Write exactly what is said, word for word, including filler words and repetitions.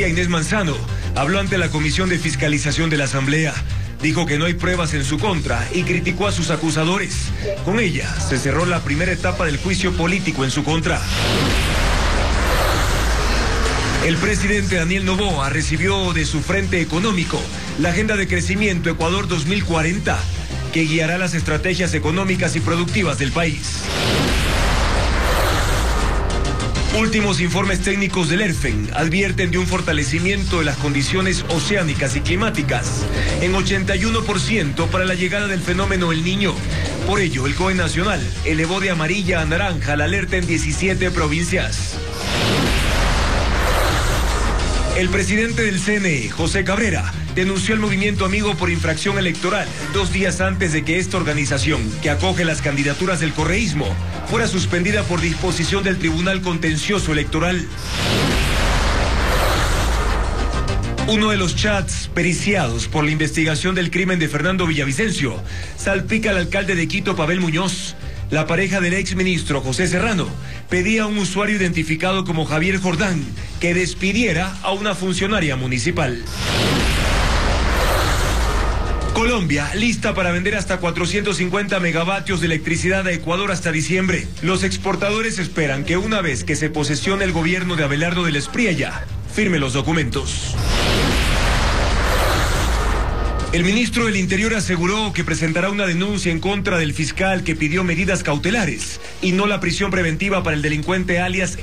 María Inés Manzano habló ante la Comisión de Fiscalización de la Asamblea. Dijo que no hay pruebas en su contra y criticó a sus acusadores. Con ella se cerró la primera etapa del juicio político en su contra. El presidente Daniel Noboa recibió de su Frente Económico la Agenda de Crecimiento Ecuador dos mil cuarenta, que guiará las estrategias económicas y productivas del país. Últimos informes técnicos del ERFEN advierten de un fortalecimiento de las condiciones oceánicas y climáticas en ochenta y uno por ciento para la llegada del fenómeno El Niño. Por ello, el COE Nacional elevó de amarilla a naranja la alerta en diecisiete provincias. El presidente del C N E, José Cabrera, denunció al movimiento Amigo por infracción electoral dos días antes de que esta organización, que acoge las candidaturas del correísmo, fuera suspendida por disposición del Tribunal Contencioso Electoral. Uno de los chats periciados por la investigación del crimen de Fernando Villavicencio salpica al alcalde de Quito, Pavel Muñoz. La pareja del exministro José Serrano pedía a un usuario identificado como Javier Jordán que despidiera a una funcionaria municipal. Colombia, lista para vender hasta cuatrocientos cincuenta megavatios de electricidad a Ecuador hasta diciembre. Los exportadores esperan que una vez que se posesione el gobierno de Abelardo del Espriella, firme los documentos. El ministro del Interior aseguró que presentará una denuncia en contra del fiscal que pidió medidas cautelares y no la prisión preventiva para el delincuente alias